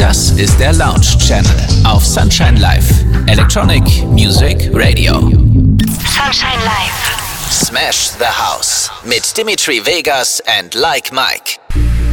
Das ist der Lounge Channel auf Sunshine Live. Electronic Music Radio. Sunshine Live. Smash the House mit Dimitri Vegas and Like Mike.